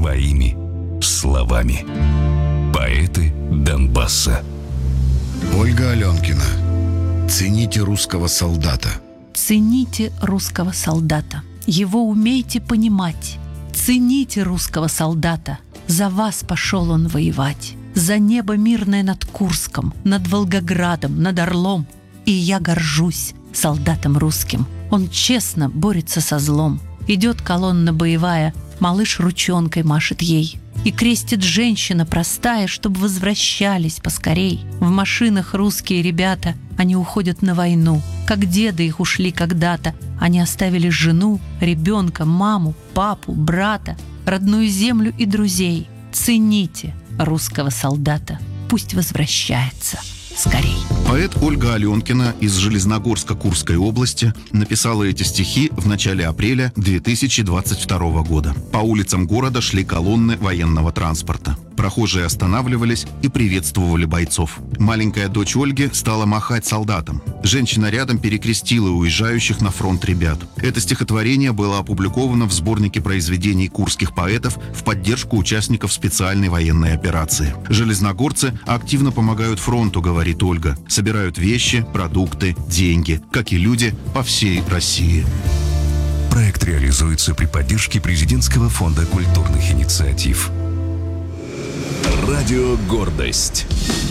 своими словами. Поэты Донбасса. Ольга Аленкина. Цените русского солдата. Цените русского солдата. Его умейте понимать. Цените русского солдата. За вас пошел он воевать. За небо мирное над Курском, над Волгоградом, над Орлом. И я горжусь солдатом русским. Он честно борется со злом. Идет колонна боевая, малыш ручонкой машет ей. И крестит женщина простая, чтобы возвращались поскорей. В машинах русские ребята, они уходят на войну. Как деды их ушли когда-то. Они оставили жену, ребенка, маму, папу, брата, родную землю и друзей. Цените русского солдата, пусть возвращается скорей. Поэт Ольга Аленкина из Железногорска Курской области написала эти стихи в начале апреля 2022 года. По улицам города шли колонны военного транспорта. Прохожие останавливались и приветствовали бойцов. Маленькая дочь Ольги стала махать солдатам. Женщина рядом перекрестила уезжающих на фронт ребят. Это стихотворение было опубликовано в сборнике произведений курских поэтов в поддержку участников специальной военной операции. Железногорцы активно помогают фронту, говорит Ольга. Собирают вещи, продукты, деньги, как и люди по всей России. Проект реализуется при поддержке Президентского фонда культурных инициатив. Радио «Гордость».